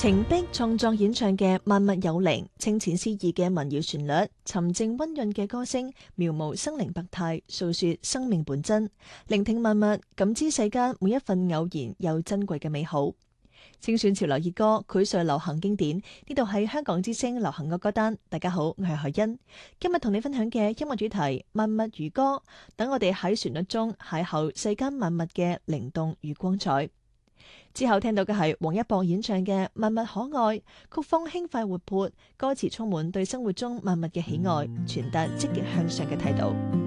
程璧創作演唱嘅《萬物有靈》，清淺詩意嘅民謠旋律，沉靜溫潤嘅歌聲，描摹生靈百態，訴說生命本真。聆聽萬物，感知世間每一份偶然又珍貴嘅美好。精選潮流熱歌，膾萃流行經典。呢度係香港之聲流行樂歌單。大家好，我係海欣。今日同你分享嘅音樂主題萬物如歌，等我哋喺旋律中邂逅世間萬物嘅靈動與光彩。之後聽到嘅係王一博演唱嘅《萬物可愛》，曲風輕快活潑，歌詞充滿對生活中萬物嘅喜愛，傳達積極向上嘅態度。